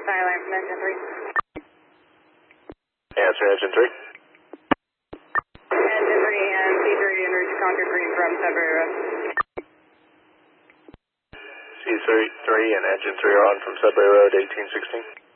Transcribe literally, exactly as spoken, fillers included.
Skyline from engine three. Answer engine three. Engine three and C three en route to Concord Green from Sudbury Road. C three and engine three are on from Sudbury Road, eighteen sixteen.